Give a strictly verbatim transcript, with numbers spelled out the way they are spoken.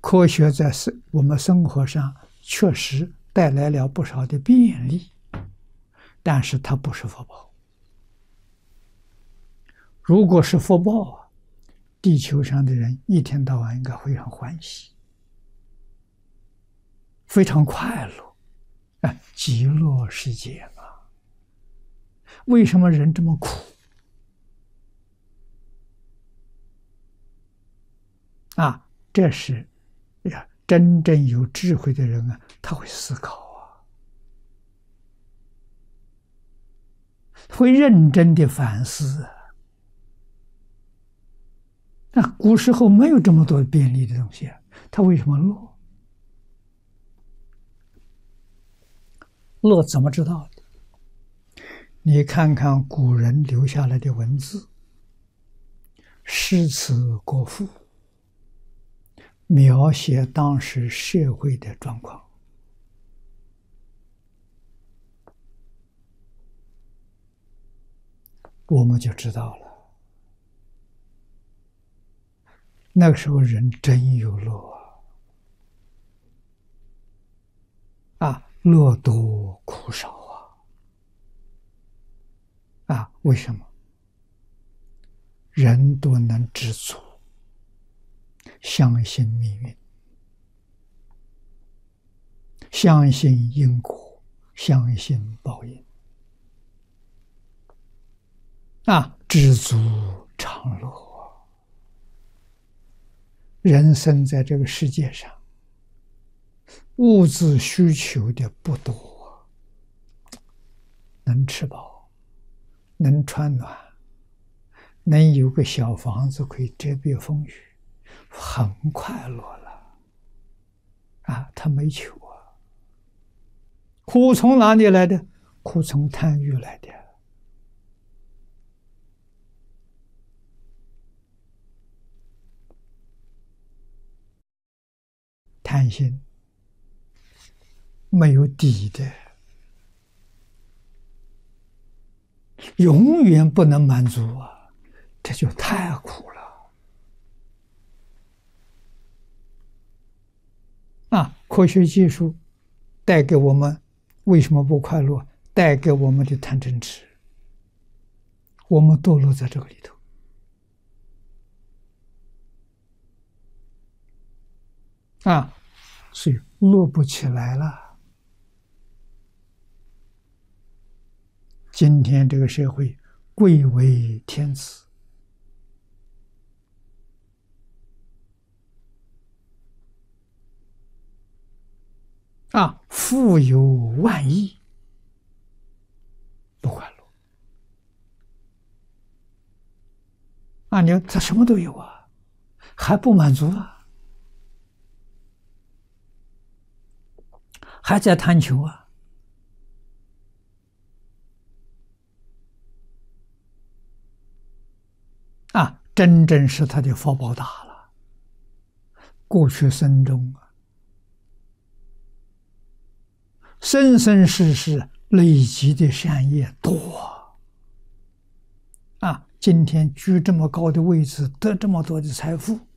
科学在生我们生活上确实带来了不少的便利，但是它不是福报。如果是福报啊，地球上的人一天到晚应该非常欢喜，非常快乐，啊，极乐世界嘛。为什么人这么苦？啊，这是呀，真正有智慧的人啊，他会思考啊，会认真的反思啊。那古时候没有这么多便利的东西啊，他为什么乐？乐怎么知道的？你看看古人留下来的文字，诗词歌赋，描写当时社会的状况，我们就知道了。那个时候人真有乐啊！啊，乐多苦少啊！啊，为什么？人都能知足，相信命运，相信因果，相信报应。啊，知足常乐。人生在这个世界上，物质需求的不多，能吃饱，能穿暖，能有个小房子可以遮蔽风雨，很快乐了。啊，他没求啊。苦从哪里来的？苦从贪欲来的。贪心没有底的，永远不能满足啊，这就太苦了。啊，科学技术带给我们为什么不快乐？带给我们的贪嗔痴，我们堕落在这个里头。啊，所以乐不起来了。今天这个社会贵为天子，啊，富有万亿，不快乐。啊，你他什么都有啊，还不满足啊？还在贪求啊！啊，真正是他的福报大了。过去生中啊，生生世世累积的善业多啊！今天居这么高的位置，得这么多的财富，